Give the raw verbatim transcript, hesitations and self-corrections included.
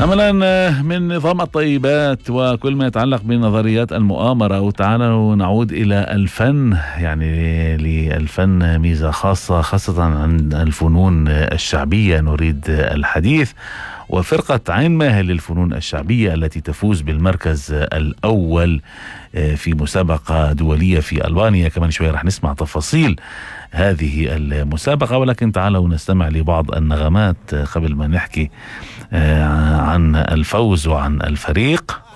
أملا من نظام الطيبات وكل ما يتعلق بنظريات المؤامرة، وتعالوا نعود إلى الفن. يعني للفن ميزة خاصة خاصة عن الفنون الشعبية نريد الحديث، وفرقة عين ماهر للفنون الشعبية التي تفوز بالمركز الأول في مسابقة دولية في ألبانيا. كمان شوية رح نسمع تفاصيل هذه المسابقة، ولكن تعالوا نستمع لبعض النغمات قبل ما نحكي عن الفوز وعن الفريق.